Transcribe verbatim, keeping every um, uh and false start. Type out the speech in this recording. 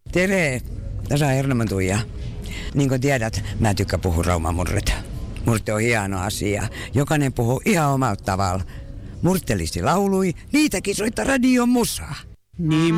Tere, tässä on Ernoman Tuija. Niin kuin tiedät, mä tykkään puhua raumamurret. Murte on hieno asia. Jokainen puhuu ihan omalla tavalla. Murtelisti laului, niitäkin soittaa radion musaa. Niin